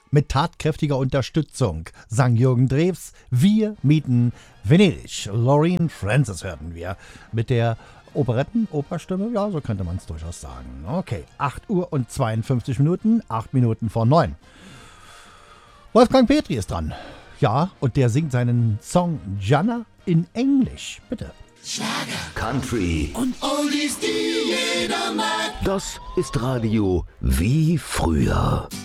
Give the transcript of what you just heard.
mit tatkräftiger Unterstützung sang Jürgen Drews Wir mieten Venedig. Loreen Francis hörten wir mit der Operetten-Operstimme, ja, so könnte man es durchaus sagen. Okay, 8 Uhr und 52 Minuten, 8 Minuten vor 9. Wolfgang Petri ist dran. Ja, und der singt seinen Song Gianna in Englisch. Bitte. Schlager, Country und Oldies, die jeder mag. Das ist Radio wie früher.